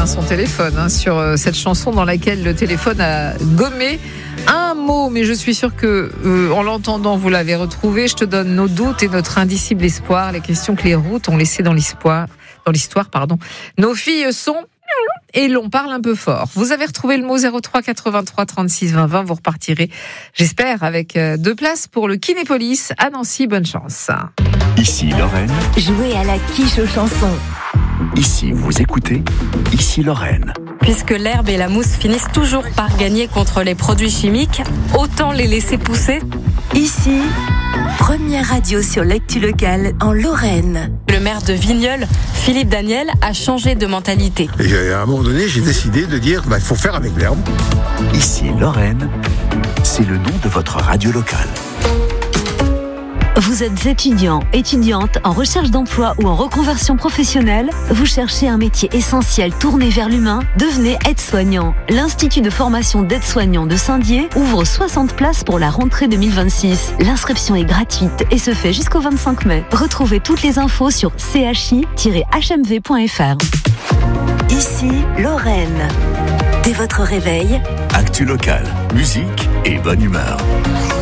son téléphone sur cette chanson dans laquelle le téléphone a gommé un mot, mais je suis sûre que en l'entendant vous l'avez retrouvé. Je te donne nos doutes et notre indicible espoir, les questions que les routes ont laissées dans l'histoire. Nos filles sont et l'on parle un peu fort. Vous avez retrouvé le mot 03 83 36 20 20. Vous repartirez, j'espère, avec 2 places pour le Kinépolis à Nancy. Bonne chance. Ici Lorraine. Jouez à la quiche aux chansons. Ici vous écoutez. Ici Lorraine. Puisque l'herbe et la mousse finissent toujours par gagner contre les produits chimiques, autant les laisser pousser. Ici, première radio sur l'actu locale en Lorraine. Le maire de Vigneulles, Philippe Daniel, a changé de mentalité. Et à un moment donné, j'ai décidé de dire il faut faire avec l'herbe. Ici Lorraine, c'est le nom de votre radio locale. Vous êtes étudiant, étudiante, en recherche d'emploi ou en reconversion professionnelle? Vous cherchez un métier essentiel tourné vers l'humain? Devenez aide-soignant. L'Institut de formation d'aide-soignants de Saint-Dié ouvre 60 places pour la rentrée 2026. L'inscription est gratuite et se fait jusqu'au 25 mai. Retrouvez toutes les infos sur chi-hmv.fr. Ici, Lorraine. Dès votre réveil, Actu locale, musique et bonne humeur.